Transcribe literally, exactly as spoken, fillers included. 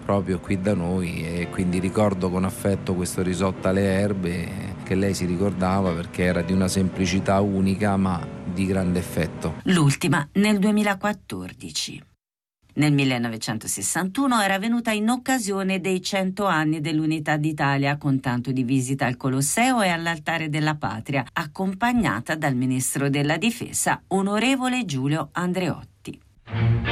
proprio qui da noi, e quindi ricordo con affetto questo risotto alle erbe che lei si ricordava perché era di una semplicità unica ma di grande effetto. L'ultima nel duemilaquattordici. Nel millenovecentosessantuno era venuta in occasione dei cento anni dell'Unità d'Italia, con tanto di visita al Colosseo e all'Altare della Patria, accompagnata dal ministro della Difesa, onorevole Giulio Andreotti.